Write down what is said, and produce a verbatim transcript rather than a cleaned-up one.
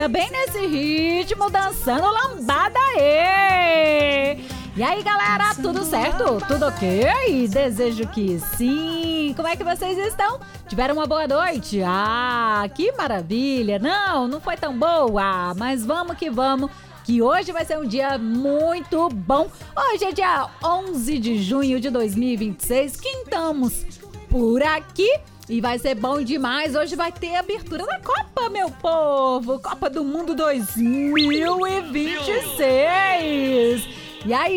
bem nesse ritmo, dançando lambada aí. E aí, galera, tudo certo? Tudo ok? Desejo que sim. Como é que vocês estão? Tiveram uma boa noite? Ah, que maravilha. Não, não foi tão boa, mas vamos que vamos, que hoje vai ser um dia muito bom. Hoje é dia onze de junho de dois mil e vinte e seis, quintamos por aqui. E vai ser bom demais. Hoje vai ter a abertura da Copa, meu povo. Copa do Mundo dois mil e vinte e seis. E aí,